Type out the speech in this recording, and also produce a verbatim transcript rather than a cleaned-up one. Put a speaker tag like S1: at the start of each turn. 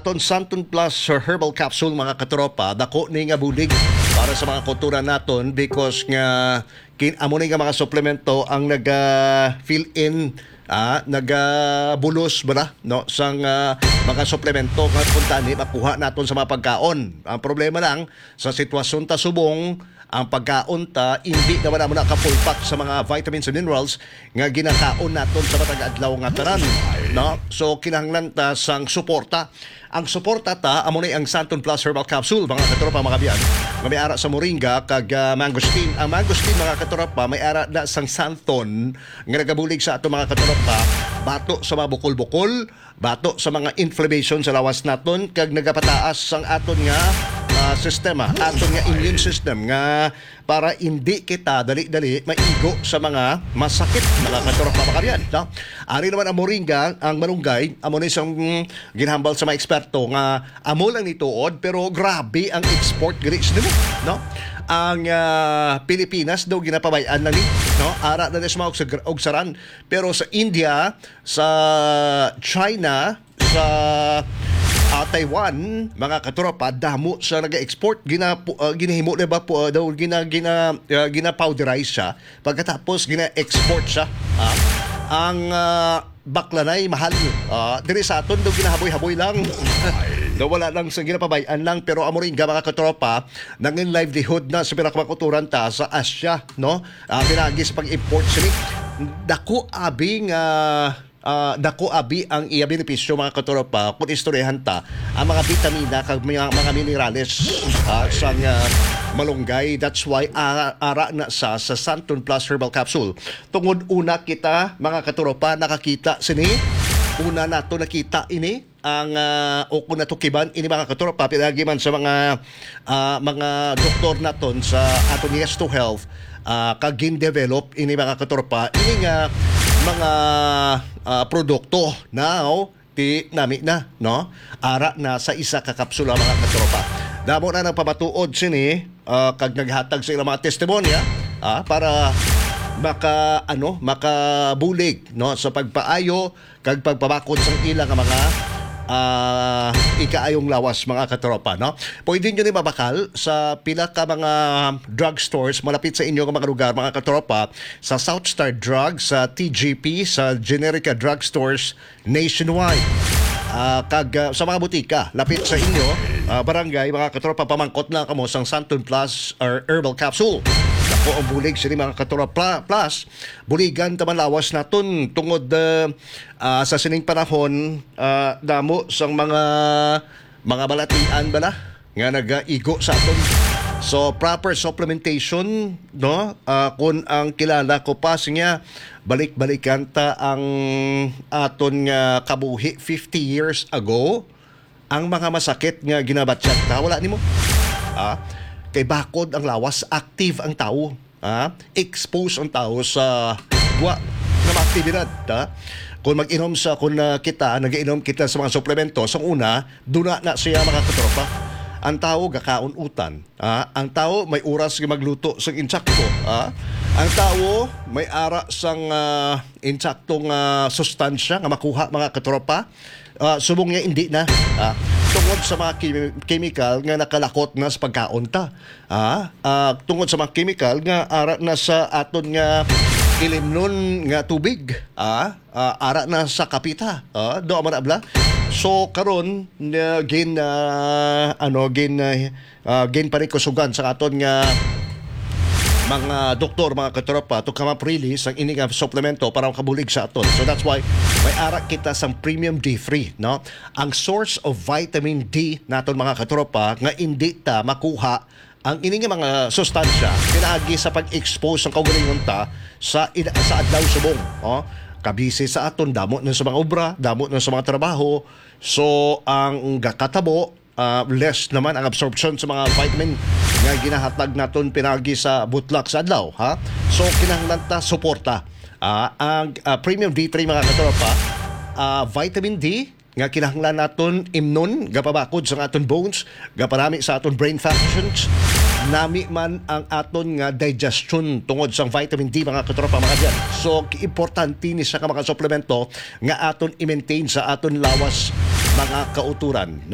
S1: aton Santon Plus Herbal Capsule mga katropa, dako ni nga bulig para sa mga kultura naton because nga kin amo ni nga mga suplemento ang naga fill in ah nagabulos ba no sang uh, mga suplemento nga punta ni makuha naton sa mga pagkaon. Ang problema lang sa sitwasyon ta subong ang pagkaon ta hindi naman na nakapulpak sa mga vitamins and minerals nga ginakaon naton sa matag adlaw nga tanan, no? So kinahanglan ta sang suporta. Ang suporta ta amo ni ang Santon Plus Herbal Capsule mga katropa mga biyan. Nga may ara sa moringa kag uh, mangosteen. Ang mangosteen mga katropa may ara na sang Santon nga nagabulig sa ato mga katropa bato sa mga bukol-bukol, bato sa mga inflammation sa lawas naton kag nagapataas sang aton nga uh, sistema, aton nga immune system nga para hindi kita dali-dali maigo sa mga masakit mga katropa mga biyan, no? Ari naman ang moringa, ang malunggay, amo ni sang mm, ginhambal sa mga eksperto nga amo lang nituod pero grabe ang export grades nimo, no? Ang uh, Pilipinas daw ginapabayan na ni, no? Ara na sa mga ogsaran pero sa India, sa China, sa Uh, Taiwan mga katropa damo sa naga-export gina uh, ginahimo na ba po uh, daw gina gina uh, gina powderize siya pagkatapos gina-export siya uh, ang uh, baklanay mahal uh, diri sa aton daw ginahaboy-haboy lang daw wala lang sa ginapabayan lang pero amo rin mga katropa nangin livelihood na sa pinakamakuturan ta sa Asia, no? Uh, pinagi sa pag-import sini dako abing uh, Uh, dako abi ang iya benepisyo mga katropa kung istoryahan ta ang mga vitamina kag mga, mga minerales uh, sa uh, malunggay. That's why uh, ara na sa sa Santon Plus Herbal Capsule. Tungod una kita mga katropa nakakita sini una nato nakita ini ang uh, o kung natukiban ini mga katropa pinagi man sa mga uh, mga doktor naton sa aton Yes to Health uh, kag gin-develop ini mga katropa ini nga mga uh, produkto now ti nami na, no? Ara na sa isa ka kapsula mga katropa. Damo na nang pamatuod sini uh, kag naghatag sa ilang mga testimonya uh, para maka ano makabulig, no, sa pagpaayo kag pagpabakod sa ilang mga uh, ikaayong lawas mga katropa, no? Pwede nyo ni mabakal sa pila ka mga drugstores malapit sa inyo nga mga lugar mga katropa, sa Southstar Drugs, sa T G P, sa Generica Drugstores nationwide. Uh, kag uh, sa mga butika lapit sa inyo, uh, barangay mga katropa pamangkot na kamo sang Santon Plus or Herbal Capsule. Ako ang bulig sa mga katropa plus buligan taman lawas naton tungod uh, uh, sa sining panahon uh, damo sang mga mga balatian bala nga nagaigo sa aton. So proper supplementation, no? Uh, kung ang kilala ko pa niya balik-balikan ta ang aton nga kabuhi fifty years ago, ang mga masakit nga ginabatsyag ta wala nimo. Ah, kay bakod ang lawas, active ang tao, ah, expose ang tao sa wa na aktibidad, ha? Kung mag-inom sa kung uh, kita nag-inom kita sa mga suplemento, sa una duna na siya mga katropa. Ang tao gakaon-utan, ah, ang tao may oras nga magluto sa insakto, ah. Ang tao may ara sang uh, insaktong uh, sustansya nga makuha mga katropa. Uh, subong niya hindi na ah, tungod sa mga kim- chemical nga nakalakot na sa pagkaon ta, ah, uh, tungod sa mga chemical nga ara na sa aton nga ilimnon nga tubig, ah, uh, ara na sa kapita, ah, do man abla. So karon uh, gin uh, ano gin uh, uh, gin pa rin kusugan sa aton nga mga doktor, mga katropa to come up really sa ining supplemento para makabulig sa aton. So that's why may ara kita sang Premium D three, no? Ang source of vitamin D naton mga katropa nga hindi ta makuha ang ining mga sustansya pinaagi sa pag-expose ng kaugalingon ta sa sa adlaw subong, oh. Kabisi sa aton damo na sa mga obra, damo na sa mga trabaho. So ang gakatabo Uh, less naman ang absorption sa mga vitamin nga ginahatag naton pinagi sa butlak sa adlaw, ha? So kinahanglan ta suporta uh, ang uh, Premium D three mga katropa, uh, vitamin D nga kinahanglan naton imnon gapabakod sa aton bones, gaparami sa aton brain functions, nami man ang aton nga digestion tungod sa vitamin D mga katropa mga diyan. So importante ni sa mga suplemento nga aton i-maintain sa aton lawas mga kauturan.